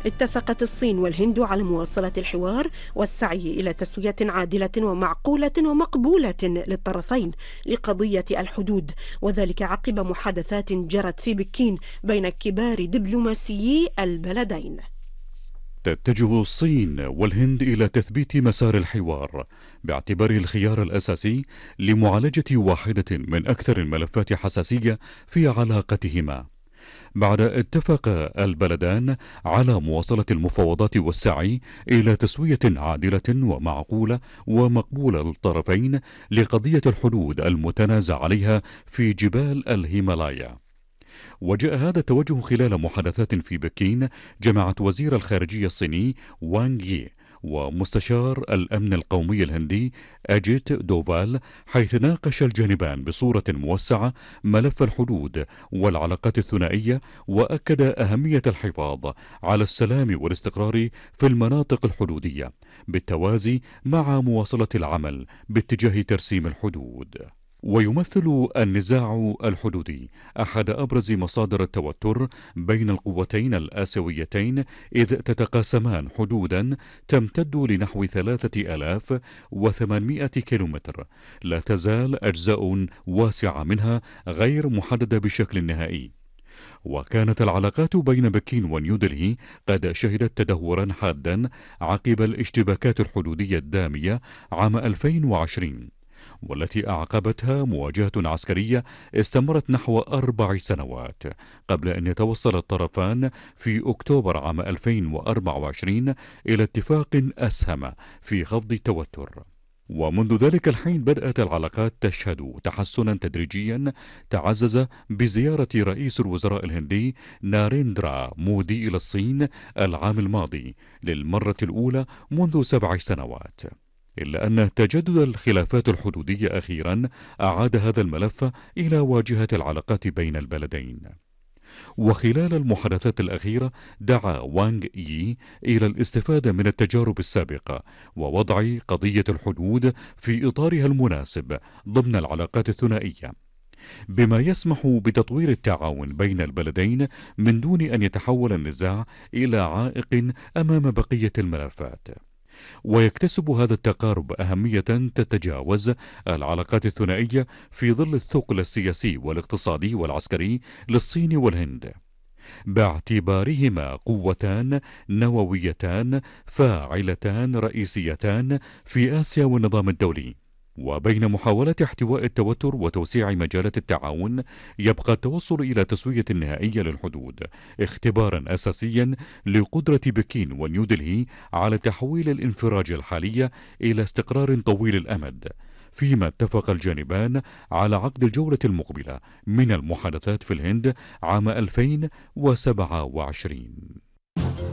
اتفقت الصين والهند على مواصلة الحوار والسعي إلى تسوية عادلة ومعقولة ومقبولة للطرفين لقضية الحدود، وذلك عقب محادثات جرت في بكين بين كبار دبلوماسيي البلدين. تتجه الصين والهند إلى تثبيت مسار الحوار باعتباره الخيار الأساسي لمعالجة واحدة من أكثر الملفات حساسية في علاقتهما، بعد اتفق البلدان على مواصلة المفاوضات والسعي إلى تسوية عادلة ومعقولة ومقبولة للطرفين لقضية الحدود المتنازع عليها في جبال الهيمالايا. وجاء هذا التوجه خلال محادثات في بكين جمعت وزير الخارجية الصيني وانغ يي ومستشار الأمن القومي الهندي أجيت دوفال، حيث ناقش الجانبان بصورة موسعة ملف الحدود والعلاقات الثنائية، وأكد أهمية الحفاظ على السلام والاستقرار في المناطق الحدودية بالتوازي مع مواصلة العمل باتجاه ترسيم الحدود. ويمثل النزاع الحدودي أحد أبرز مصادر التوتر بين القوتين الآسيويتين، إذ تتقاسمان حدودا تمتد لنحو 3800 كيلومتر، لا تزال أجزاء واسعة منها غير محددة بشكل نهائي. وكانت العلاقات بين بكين ونيودلهي قد شهدت تدهورا حادا عقب الاشتباكات الحدودية الدامية عام 2020، والتي أعقبتها مواجهة عسكرية استمرت نحو 4 سنوات قبل أن يتوصل الطرفان في أكتوبر عام 2024 إلى اتفاق أسهم في خفض التوتر. ومنذ ذلك الحين بدأت العلاقات تشهد تحسنا تدريجيا تعزز بزيارة رئيس الوزراء الهندي ناريندرا مودي إلى الصين العام الماضي للمرة الأولى منذ 7 سنوات، إلا أن تجدد الخلافات الحدودية أخيرا أعاد هذا الملف إلى واجهة العلاقات بين البلدين. وخلال المحادثات الأخيرة دعا وانغ يي إلى الاستفادة من التجارب السابقة ووضع قضية الحدود في إطارها المناسب ضمن العلاقات الثنائية، بما يسمح بتطوير التعاون بين البلدين من دون أن يتحول النزاع إلى عائق أمام بقية الملفات. ويكتسب هذا التقارب أهمية تتجاوز العلاقات الثنائية في ظل الثقل السياسي والاقتصادي والعسكري للصين والهند، باعتبارهما قوتان نوويتان فاعلتان رئيسيتان في آسيا والنظام الدولي. وبين محاولة احتواء التوتر وتوسيع مجالات التعاون، يبقى التوصل إلى تسوية نهائية للحدود اختبارا أساسيا لقدرة بكين ونيودلهي على تحويل الانفراج الحالي إلى استقرار طويل الأمد، فيما اتفق الجانبان على عقد الجولة المقبلة من المحادثات في الهند عام 2027.